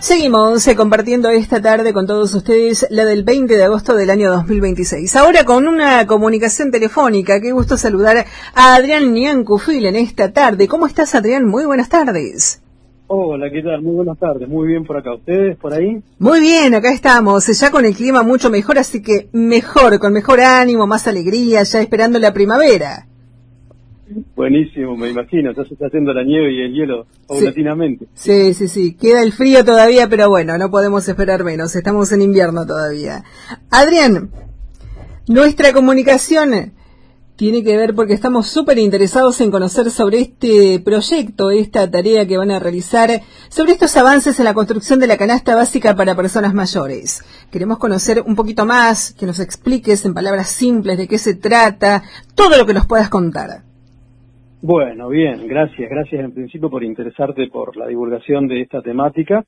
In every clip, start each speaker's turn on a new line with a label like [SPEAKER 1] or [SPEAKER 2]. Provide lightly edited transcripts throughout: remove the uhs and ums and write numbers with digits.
[SPEAKER 1] Seguimos compartiendo esta tarde con todos ustedes la del 20 de agosto del año 2026. Ahora con una comunicación telefónica. Qué gusto saludar a Adrián Niancufil en esta tarde. ¿Cómo estás, Adrián? Muy buenas tardes.
[SPEAKER 2] Hola, ¿qué tal? Muy buenas tardes. Muy bien por acá. ¿Ustedes por ahí?
[SPEAKER 1] Muy bien, acá estamos. Ya con el clima mucho mejor, así que mejor, con mejor ánimo, más alegría, ya esperando la primavera.
[SPEAKER 2] Buenísimo, me imagino. Ya se está haciendo la nieve y el hielo paulatinamente.
[SPEAKER 1] Sí. Queda el frío todavía, pero bueno, no podemos esperar menos. Estamos en invierno todavía. Adrián, nuestra comunicación tiene que ver porque estamos súper interesados en conocer sobre este proyecto, esta tarea que van a realizar, sobre estos avances en la construcción de la canasta básica para personas mayores. Queremos conocer un poquito más, que nos expliques en palabras simples de qué se trata, todo lo que nos puedas contar.
[SPEAKER 2] Bueno, bien, gracias en principio por interesarte por la divulgación de esta temática.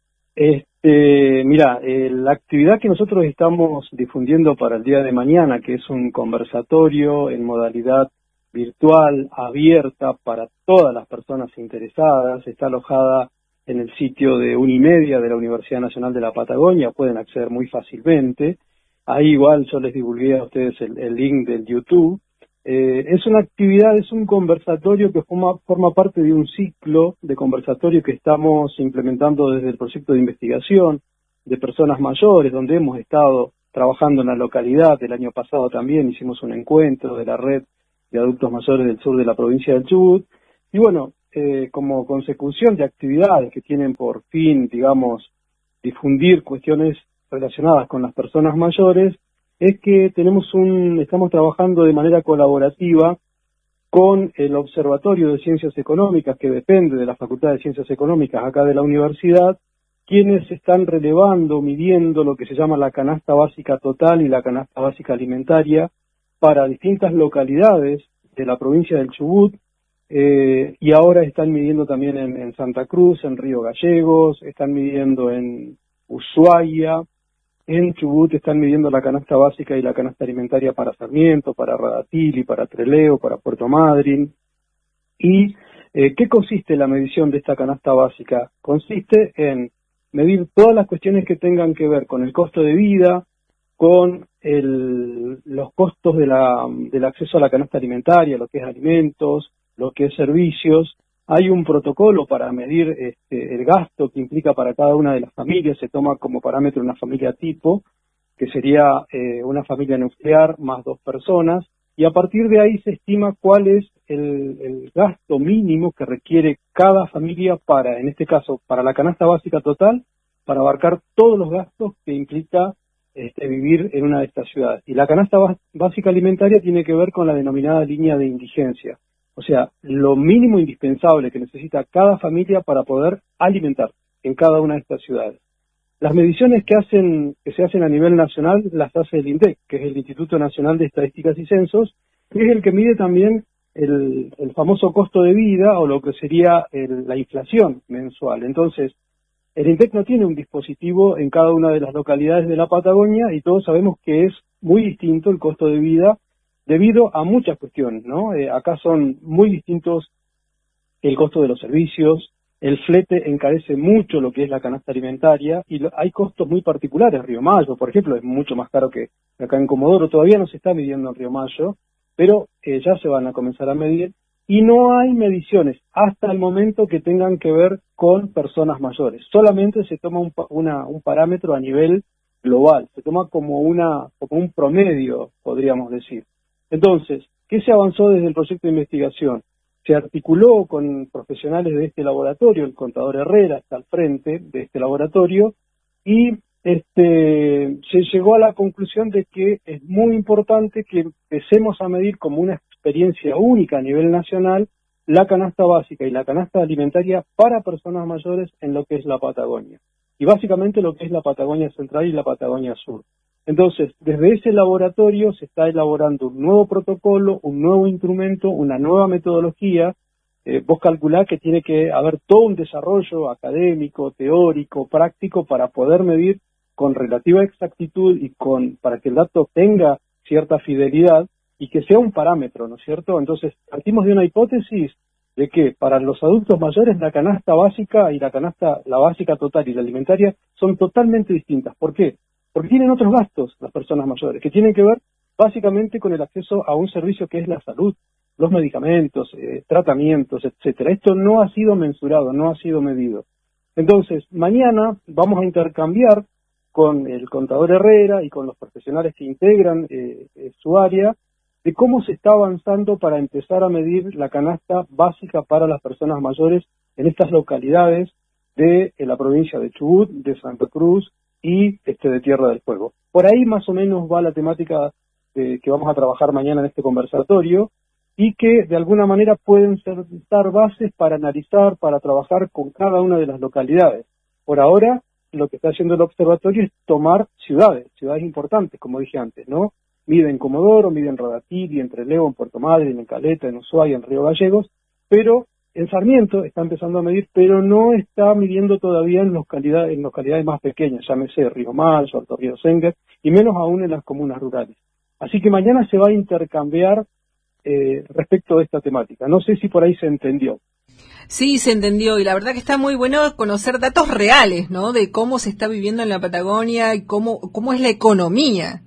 [SPEAKER 2] Mira, la actividad que nosotros estamos difundiendo para el día de mañana, que es un conversatorio en modalidad virtual, abierta para todas las personas interesadas, está alojada en el sitio de Unimedia de la Universidad Nacional de la Patagonia, pueden acceder muy fácilmente. Ahí igual yo les divulgué a ustedes el link del YouTube. Es una actividad, es un conversatorio que forma parte de un ciclo de conversatorio que estamos implementando desde el proyecto de investigación de personas mayores, donde hemos estado trabajando en la localidad. El año pasado también hicimos un encuentro de la red de adultos mayores del sur de la provincia del Chubut. Y bueno, como consecución de actividades que tienen por fin, digamos, difundir cuestiones relacionadas con las personas mayores, es que estamos trabajando de manera colaborativa con el Observatorio de Ciencias Económicas, que depende de la Facultad de Ciencias Económicas acá de la universidad, quienes están relevando, midiendo lo que se llama la canasta básica total y la canasta básica alimentaria para distintas localidades de la provincia del Chubut, y ahora están midiendo también en Santa Cruz, en Río Gallegos, están midiendo en Ushuaia. En Chubut están midiendo la canasta básica y la canasta alimentaria para Sarmiento, para Radatili, para Trelew, para Puerto Madryn. ¿Y qué consiste la medición de esta canasta básica? Consiste en medir todas las cuestiones que tengan que ver con el costo de vida, con los costos del acceso a la canasta alimentaria, lo que es alimentos, lo que es servicios. Hay un protocolo para medir el gasto que implica para cada una de las familias. Se toma como parámetro una familia tipo, que sería una familia nuclear más 2 personas, y a partir de ahí se estima cuál es el gasto mínimo que requiere cada familia para, en este caso, para la canasta básica total, para abarcar todos los gastos que implica vivir en una de estas ciudades. Y la canasta básica alimentaria tiene que ver con la denominada línea de indigencia. O sea, lo mínimo indispensable que necesita cada familia para poder alimentar en cada una de estas ciudades. Las mediciones que se hacen a nivel nacional las hace el INDEC, que es el Instituto Nacional de Estadísticas y Censos, que es el que mide también el famoso costo de vida o lo que sería la inflación mensual. Entonces, el INDEC no tiene un dispositivo en cada una de las localidades de la Patagonia y todos sabemos que es muy distinto el costo de vida debido a muchas cuestiones, ¿no? Acá son muy distintos el costo de los servicios, el flete encarece mucho lo que es la canasta alimentaria y hay costos muy particulares. Río Mayo, por ejemplo, es mucho más caro que acá en Comodoro. Todavía no se está midiendo en Río Mayo, pero ya se van a comenzar a medir y no hay mediciones hasta el momento que tengan que ver con personas mayores. Solamente se toma un parámetro a nivel global, se toma como un promedio, podríamos decir. Entonces, ¿qué se avanzó desde el proyecto de investigación? Se articuló con profesionales de este laboratorio, el contador Herrera está al frente de este laboratorio, y se llegó a la conclusión de que es muy importante que empecemos a medir como una experiencia única a nivel nacional la canasta básica y la canasta alimentaria para personas mayores en lo que es la Patagonia, y básicamente lo que es la Patagonia Central y la Patagonia Sur. Entonces, desde ese laboratorio se está elaborando un nuevo protocolo, un nuevo instrumento, una nueva metodología. Vos calculás que tiene que haber todo un desarrollo académico, teórico, práctico para poder medir con relativa exactitud y para que el dato tenga cierta fidelidad y que sea un parámetro, ¿no es cierto? Entonces, partimos de una hipótesis de que para los adultos mayores la canasta básica y la básica total y la alimentaria son totalmente distintas. ¿Por qué? Porque tienen otros gastos las personas mayores, que tienen que ver básicamente con el acceso a un servicio que es la salud, los medicamentos, tratamientos, etcétera. Esto no ha sido mensurado, no ha sido medido. Entonces, mañana vamos a intercambiar con el contador Herrera y con los profesionales que integran su área, de cómo se está avanzando para empezar a medir la canasta básica para las personas mayores en estas localidades de la provincia de Chubut, de Santa Cruz y de Tierra del Fuego. Por ahí más o menos va la temática que vamos a trabajar mañana en este conversatorio y que de alguna manera pueden dar bases para analizar, para trabajar con cada una de las localidades. Por ahora, lo que está haciendo el observatorio es tomar ciudades importantes, como dije antes, ¿no? Mide en Comodoro, mide en Radatili, en Trelew, en Puerto Madryn, en Caleta, en Ushuaia, en Río Gallegos, pero en Sarmiento está empezando a medir, pero no está midiendo todavía en localidades más pequeñas, llámese Río Mayo, Alto Río Senguer, y menos aún en las comunas rurales. Así que mañana se va a intercambiar respecto de esta temática. No sé si por ahí se entendió.
[SPEAKER 1] Sí, se entendió, y la verdad que está muy bueno conocer datos reales, ¿no? De cómo se está viviendo en la Patagonia y cómo es la economía.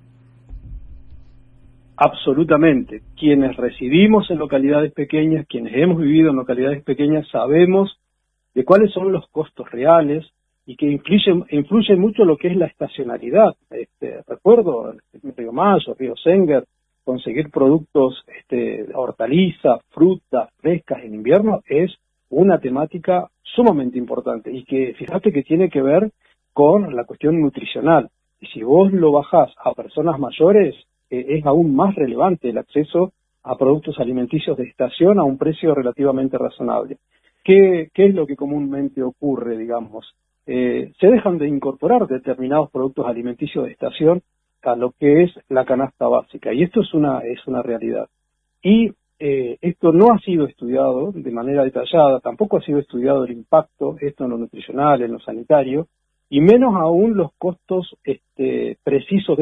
[SPEAKER 2] Absolutamente. Quienes residimos en localidades pequeñas, quienes hemos vivido en localidades pequeñas, sabemos de cuáles son los costos reales y que influye mucho lo que es la estacionalidad. Recuerdo, en Río Mayo, Río Senguer, conseguir productos, hortalizas, frutas frescas en invierno es una temática sumamente importante y que fíjate que tiene que ver con la cuestión nutricional. Y si vos lo bajás a personas mayores, es aún más relevante el acceso a productos alimenticios de estación a un precio relativamente razonable. ¿Qué es lo que comúnmente ocurre, digamos? Se dejan de incorporar determinados productos alimenticios de estación a lo que es la canasta básica, y esto es una realidad. Y esto no ha sido estudiado de manera detallada, tampoco ha sido estudiado el impacto, esto en lo nutricional, en lo sanitario, y menos aún los costos precisos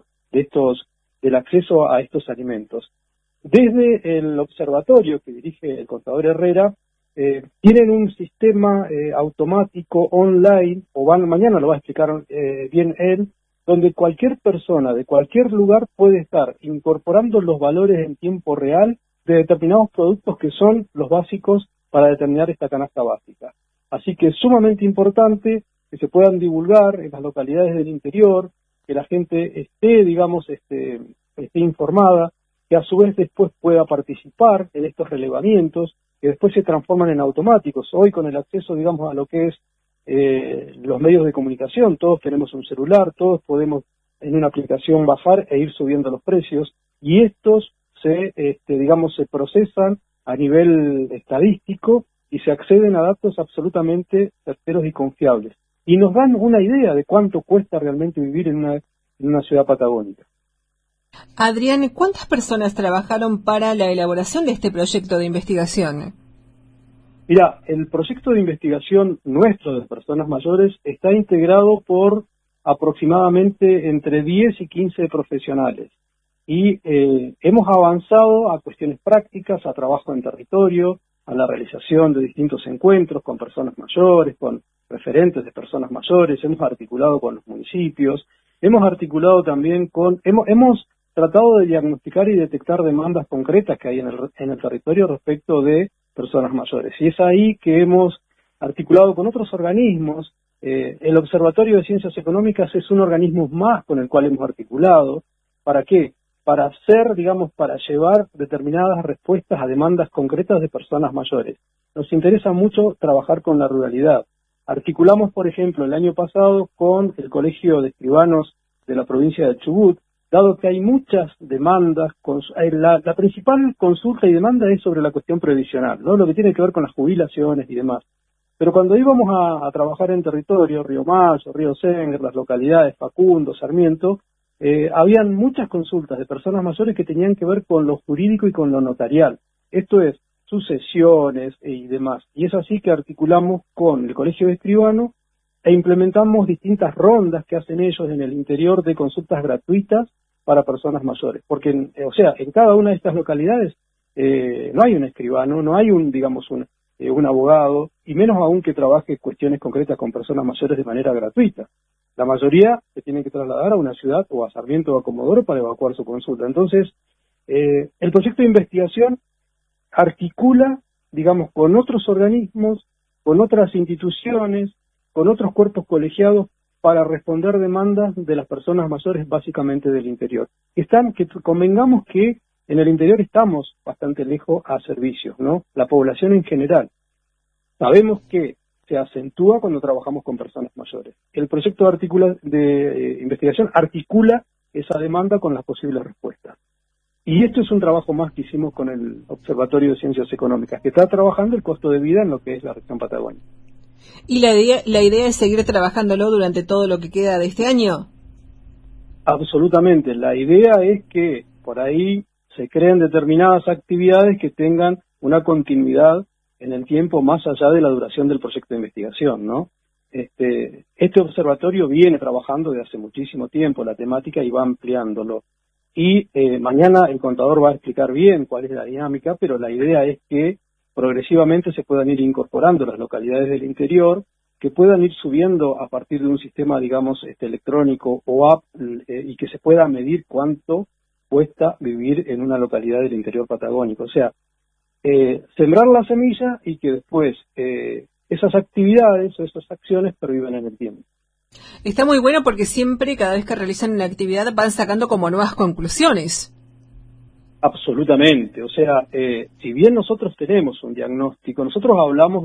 [SPEAKER 2] del acceso a estos alimentos. Desde el observatorio que dirige el contador Herrera, tienen un sistema automático online, mañana lo va a explicar bien él, donde cualquier persona de cualquier lugar puede estar incorporando los valores en tiempo real de determinados productos que son los básicos para determinar esta canasta básica. Así que es sumamente importante que se puedan divulgar en las localidades del interior, que la gente esté informada, que a su vez después pueda participar en estos relevamientos, que después se transforman en automáticos. Hoy con el acceso, digamos, a lo que es los medios de comunicación, todos tenemos un celular, todos podemos en una aplicación bajar e ir subiendo los precios, y estos se procesan a nivel estadístico y se acceden a datos absolutamente certeros y confiables. Y nos dan una idea de cuánto cuesta realmente vivir en una ciudad patagónica.
[SPEAKER 1] Adrián, ¿cuántas personas trabajaron para la elaboración de este proyecto de investigación?
[SPEAKER 2] Mira, el proyecto de investigación nuestro de personas mayores está integrado por aproximadamente entre 10 y 15 profesionales. Y hemos avanzado a cuestiones prácticas, a trabajo en territorio, a la realización de distintos encuentros con personas mayores, con referentes de personas mayores, hemos articulado con los municipios, hemos articulado también hemos tratado de diagnosticar y detectar demandas concretas que hay en el territorio respecto de personas mayores. Y es ahí que hemos articulado con otros organismos. El Observatorio de Ciencias Económicas es un organismo más con el cual hemos articulado. ¿Para qué? Para llevar determinadas respuestas a demandas concretas de personas mayores. Nos interesa mucho trabajar con la ruralidad. Articulamos, por ejemplo, el año pasado con el Colegio de Escribanos de la provincia de Chubut, dado que hay muchas demandas, la principal consulta y demanda es sobre la cuestión previsional, ¿no? Lo que tiene que ver con las jubilaciones y demás. Pero cuando íbamos a trabajar en territorio, Río Mayo, Río Senguer, las localidades Facundo, Sarmiento, habían muchas consultas de personas mayores que tenían que ver con lo jurídico y con lo notarial. Esto es, sucesiones y demás. Y es así que articulamos con el Colegio de Escribanos e implementamos distintas rondas que hacen ellos en el interior de consultas gratuitas para personas mayores. Porque, en cada una de estas localidades no hay un escribano, no hay un abogado, y menos aún que trabaje cuestiones concretas con personas mayores de manera gratuita. La mayoría se tienen que trasladar a una ciudad o a Sarmiento o a Comodoro para evacuar su consulta. Entonces, el proyecto de investigación articula, digamos, con otros organismos, con otras instituciones, con otros cuerpos colegiados para responder demandas de las personas mayores, básicamente del interior. Convengamos que en el interior estamos bastante lejos a servicios, ¿no? La población en general. Sabemos que se acentúa cuando trabajamos con personas mayores. El proyecto de investigación articula esa demanda con las posibles respuestas. Y esto es un trabajo más que hicimos con el Observatorio de Ciencias Económicas, que está trabajando el costo de vida en lo que es la región patagónica.
[SPEAKER 1] ¿Y la idea es seguir trabajándolo durante todo lo que queda de este año?
[SPEAKER 2] Absolutamente. La idea es que por ahí se creen determinadas actividades que tengan una continuidad en el tiempo más allá de la duración del proyecto de investigación, ¿no? Este observatorio viene trabajando desde hace muchísimo tiempo la temática y va ampliándolo. Y mañana el contador va a explicar bien cuál es la dinámica, pero la idea es que progresivamente se puedan ir incorporando las localidades del interior, que puedan ir subiendo a partir de un sistema, digamos, electrónico o app, y que se pueda medir cuánto cuesta vivir en una localidad del interior patagónico. O sea, sembrar la semilla y que después esas actividades o esas acciones pervivan en el tiempo.
[SPEAKER 1] Está muy bueno porque siempre, cada vez que realizan una actividad, van sacando como nuevas conclusiones.
[SPEAKER 2] Absolutamente. O sea, si bien nosotros tenemos un diagnóstico, nosotros hablamos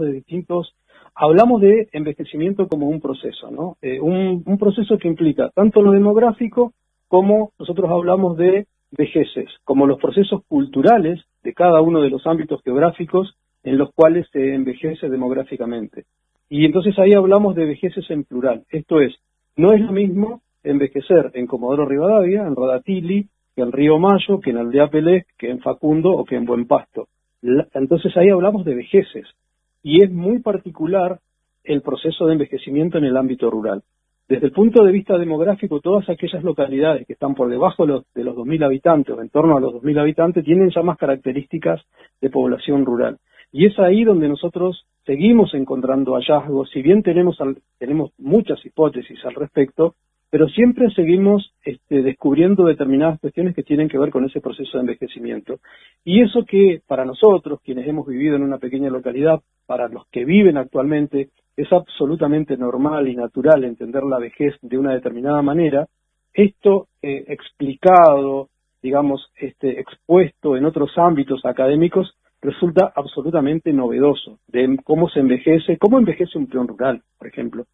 [SPEAKER 2] de envejecimiento como un proceso, ¿no? Un proceso que implica tanto lo demográfico como nosotros hablamos de vejeces, como los procesos culturales de cada uno de los ámbitos geográficos en los cuales se envejece demográficamente. Y entonces ahí hablamos de vejeces en plural. Esto es, no es lo mismo envejecer en Comodoro Rivadavia, en Radatili, que en Río Mayo, que en Aldea Pelé, que en Facundo o que en Buen Pasto. Entonces ahí hablamos de vejeces. Y es muy particular el proceso de envejecimiento en el ámbito rural. Desde el punto de vista demográfico, todas aquellas localidades que están por debajo de los 2.000 habitantes o en torno a los 2.000 habitantes tienen ya más características de población rural. Y es ahí donde nosotros seguimos encontrando hallazgos, si bien tenemos muchas hipótesis al respecto, pero siempre seguimos descubriendo determinadas cuestiones que tienen que ver con ese proceso de envejecimiento. Y eso que para nosotros, quienes hemos vivido en una pequeña localidad, para los que viven actualmente, es absolutamente normal y natural entender la vejez de una determinada manera, esto explicado, digamos, expuesto en otros ámbitos académicos, resulta absolutamente novedoso, de cómo envejece un peón rural, por ejemplo,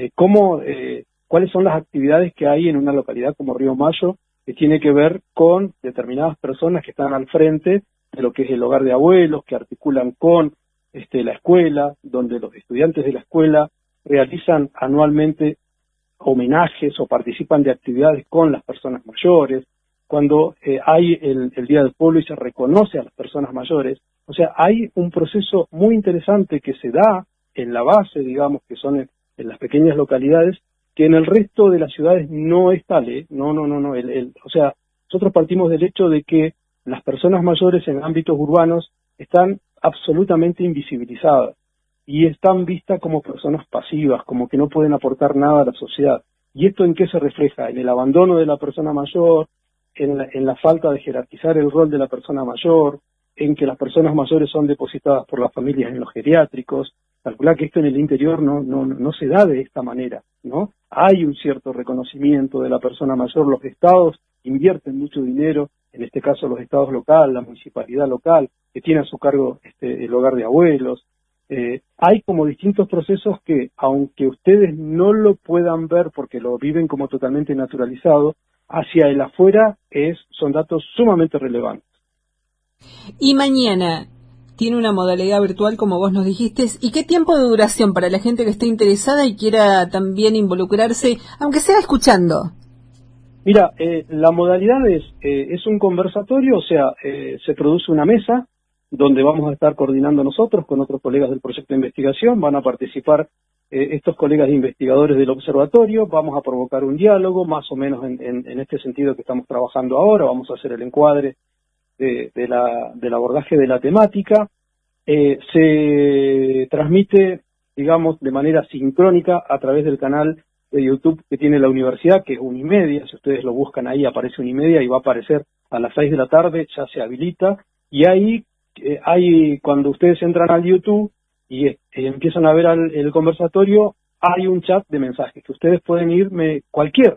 [SPEAKER 2] cuáles son las actividades que hay en una localidad como Río Mayo, que tiene que ver con determinadas personas que están al frente de lo que es el hogar de abuelos, que articulan con la escuela, donde los estudiantes de la escuela realizan anualmente homenajes o participan de actividades con las personas mayores, cuando hay el Día del Pueblo y se reconoce a las personas mayores. O sea, hay un proceso muy interesante que se da en la base, digamos, que son en las pequeñas localidades, que en el resto de las ciudades no es tal, ¿eh? No. O sea, nosotros partimos del hecho de que las personas mayores en ámbitos urbanos están absolutamente invisibilizadas y están vistas como personas pasivas, como que no pueden aportar nada a la sociedad. ¿Y esto en qué se refleja? En el abandono de la persona mayor, en la falta de jerarquizar el rol de la persona mayor, en que las personas mayores son depositadas por las familias en los geriátricos. Calcular que esto en el interior no se da de esta manera, ¿no? Hay un cierto reconocimiento de la persona mayor, los estados invierten mucho dinero, en este caso los estados locales, la municipalidad local, que tiene a su cargo el hogar de abuelos. Hay como distintos procesos que, aunque ustedes no lo puedan ver porque lo viven como totalmente naturalizado, hacia el afuera son datos sumamente relevantes.
[SPEAKER 1] Y mañana tiene una modalidad virtual, como vos nos dijiste. ¿Y qué tiempo de duración para la gente que esté interesada y quiera también involucrarse, aunque sea escuchando?
[SPEAKER 2] Mira, la modalidad es un conversatorio, o sea, se produce una mesa donde vamos a estar coordinando nosotros con otros colegas del proyecto de investigación, van a participar estos colegas investigadores del observatorio, vamos a provocar un diálogo, más o menos en este sentido que estamos trabajando ahora, vamos a hacer el encuadre del abordaje de la temática. Se transmite, digamos, de manera sincrónica a través del canal de YouTube que tiene la universidad, que es Unimedia. Si ustedes lo buscan ahí, aparece Unimedia y va a aparecer a las 6 de la tarde, ya se habilita. Y ahí, cuando ustedes entran al YouTube y empiezan a ver el conversatorio, hay un chat de mensajes que ustedes pueden irme, cualquiera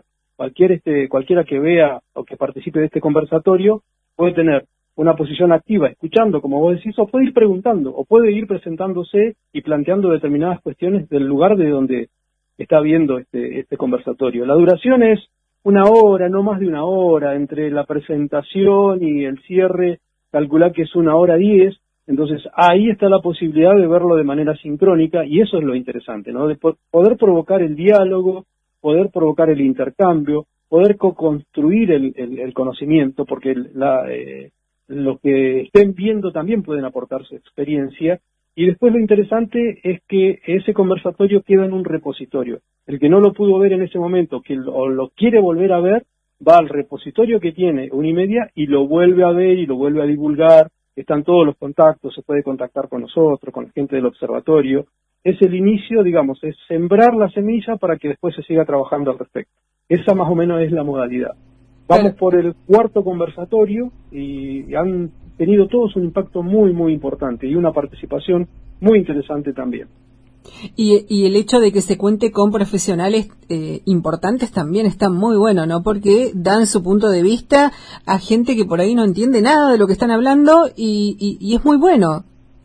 [SPEAKER 2] que vea o que participe de este conversatorio puede tener una posición activa, escuchando, como vos decís, o puede ir preguntando, o puede ir presentándose y planteando determinadas cuestiones del lugar de donde está viendo este conversatorio. La duración es 1 hora, no más de 1 hora, entre la presentación y el cierre, calcular que es 1:10, entonces ahí está la posibilidad de verlo de manera sincrónica, y eso es lo interesante, ¿no? De poder provocar el diálogo, poder provocar el intercambio, poder co-construir el conocimiento, porque los que estén viendo también pueden aportar su experiencia, y después lo interesante es que ese conversatorio queda en un repositorio. El que no lo pudo ver en ese momento, o lo quiere volver a ver, va al repositorio que tiene Unimedia y lo vuelve a ver y lo vuelve a divulgar. Están todos los contactos, se puede contactar con nosotros, con la gente del observatorio. Es el inicio, digamos, es sembrar la semilla para que después se siga trabajando al respecto. Esa más o menos es la modalidad. Vamos por el 4º conversatorio y han tenido todos un impacto muy, muy importante y una participación muy interesante también.
[SPEAKER 1] Y el hecho de que se cuente con profesionales importantes también está muy bueno, ¿no? Porque dan su punto de vista a gente que por ahí no entiende nada de lo que están hablando y es muy bueno.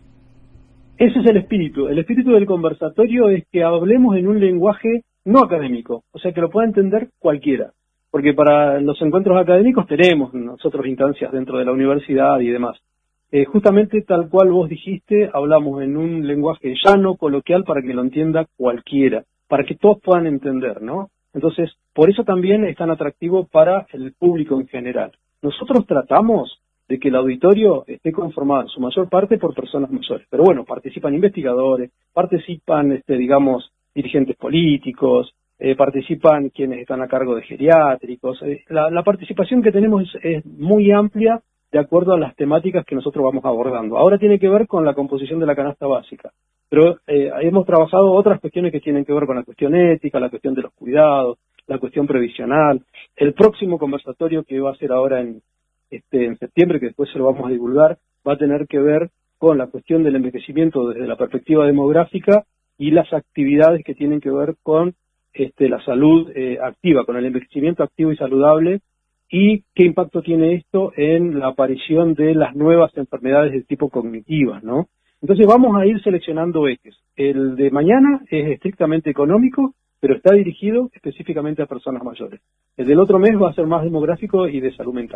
[SPEAKER 2] Ese es el espíritu. El espíritu del conversatorio es que hablemos en un lenguaje no académico, o sea que lo pueda entender cualquiera. Porque para los encuentros académicos tenemos nosotros instancias dentro de la universidad y demás. Justamente tal cual vos dijiste, hablamos en un lenguaje llano, coloquial, para que lo entienda cualquiera, para que todos puedan entender, ¿no? Entonces, por eso también es tan atractivo para el público en general. Nosotros tratamos de que el auditorio esté conformado en su mayor parte por personas mayores. Pero bueno, participan investigadores, participan, digamos, dirigentes políticos, participan quienes están a cargo de geriátricos. La participación que tenemos es muy amplia de acuerdo a las temáticas que nosotros vamos abordando. Ahora tiene que ver con la composición de la canasta básica, pero hemos trabajado otras cuestiones que tienen que ver con la cuestión ética, la cuestión de los cuidados, la cuestión previsional. El próximo conversatorio que va a ser ahora en septiembre, que después se lo vamos a divulgar, va a tener que ver con la cuestión del envejecimiento desde la perspectiva demográfica y las actividades que tienen que ver con la salud activa, con el envejecimiento activo y saludable, y qué impacto tiene esto en la aparición de las nuevas enfermedades de tipo cognitivas, ¿no? Entonces vamos a ir seleccionando ejes. El de mañana es estrictamente económico, pero está dirigido específicamente a personas mayores. El del otro mes va a ser más demográfico y de salud mental.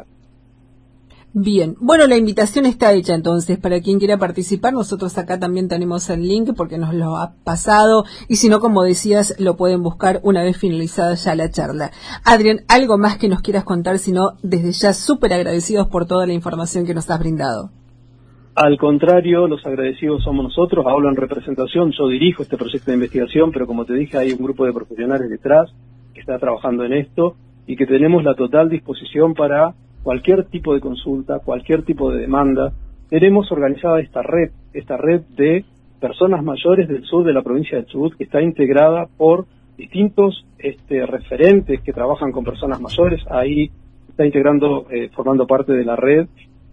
[SPEAKER 1] Bien, bueno, la invitación está hecha entonces para quien quiera participar. Nosotros acá también tenemos el link porque nos lo ha pasado y si no, como decías, lo pueden buscar una vez finalizada ya la charla. Adrián, ¿algo más que nos quieras contar? Si no, desde ya súper agradecidos por toda la información que nos has brindado.
[SPEAKER 2] Al contrario, los agradecidos somos nosotros. Hablo en representación, yo dirijo este proyecto de investigación, pero como te dije, hay un grupo de profesionales detrás que está trabajando en esto y que tenemos la total disposición para cualquier tipo de consulta, cualquier tipo de demanda. Tenemos organizada esta red de personas mayores del sur de la provincia de Chubut, que está integrada por distintos referentes que trabajan con personas mayores. Ahí está integrando, formando parte de la red,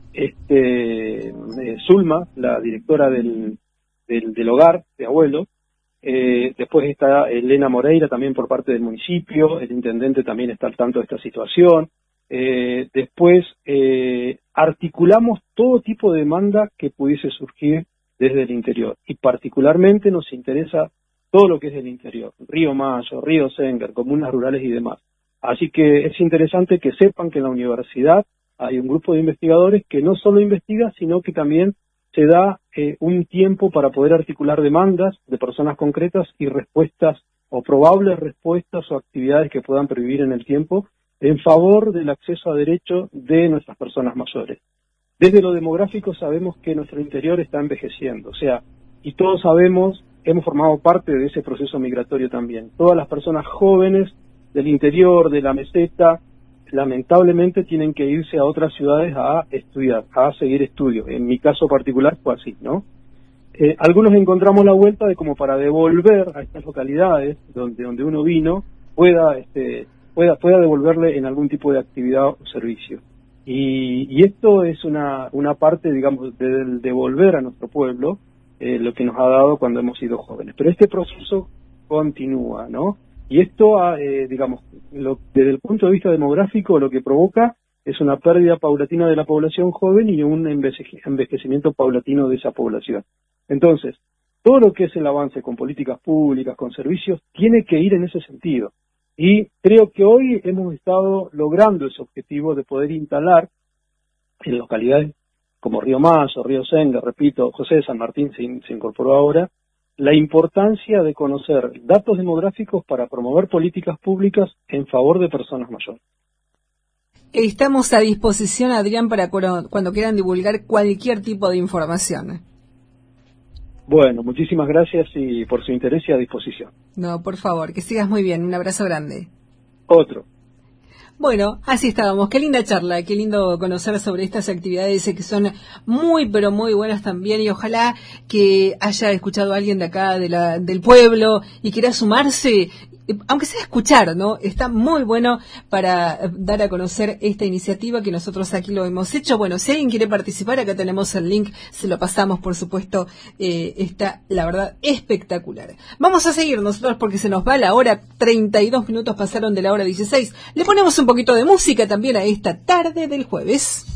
[SPEAKER 2] Zulma, la directora del hogar de abuelo. Después está Elena Moreira, también por parte del municipio. El intendente también está al tanto de esta situación. Después articulamos todo tipo de demanda que pudiese surgir desde el interior, y particularmente nos interesa todo lo que es del interior, Río Mayo, Río Sengar, comunas rurales y demás. Así que es interesante que sepan que en la universidad hay un grupo de investigadores que no solo investiga, sino que también se da un tiempo para poder articular demandas de personas concretas y respuestas o probables respuestas o actividades que puedan previvir en el tiempo en favor del acceso a derecho de nuestras personas mayores. Desde lo demográfico sabemos que nuestro interior está envejeciendo, o sea, y todos sabemos, hemos formado parte de ese proceso migratorio también. Todas las personas jóvenes del interior, de la meseta, lamentablemente tienen que irse a otras ciudades a estudiar, a seguir estudios. En mi caso particular fue así, ¿no? Algunos encontramos la vuelta de como para devolver a estas localidades donde uno vino, pueda devolverle en algún tipo de actividad o servicio. Y esto es una parte, digamos, del devolver a nuestro pueblo lo que nos ha dado cuando hemos sido jóvenes. Pero este proceso continúa, ¿no? Y esto, digamos, desde el punto de vista demográfico, lo que provoca es una pérdida paulatina de la población joven y un envejecimiento paulatino de esa población. Entonces, todo lo que es el avance con políticas públicas, con servicios, tiene que ir en ese sentido. Y creo que hoy hemos estado logrando ese objetivo de poder instalar en localidades como Río Mayo, Río Senga, repito, José de San Martín se incorporó ahora, la importancia de conocer datos demográficos para promover políticas públicas en favor de personas mayores.
[SPEAKER 1] Estamos a disposición, Adrián, para cuando quieran divulgar cualquier tipo de información.
[SPEAKER 2] Bueno, muchísimas gracias y por su interés y a disposición.
[SPEAKER 1] No, por favor, que sigas muy bien. Un abrazo grande.
[SPEAKER 2] Otro.
[SPEAKER 1] Bueno, así estábamos. Qué linda charla, qué lindo conocer sobre estas actividades que son muy, pero muy buenas también. Y ojalá que haya escuchado a alguien de acá, del pueblo, y quiera sumarse, aunque sea escuchar, ¿no? Está muy bueno para dar a conocer esta iniciativa que nosotros aquí lo hemos hecho. Bueno, si alguien quiere participar, acá tenemos el link, se lo pasamos, por supuesto. Está, la verdad, espectacular. Vamos a seguir nosotros porque se nos va la hora, 32 minutos pasaron de la hora 16. Le ponemos un poquito de música también a esta tarde del jueves.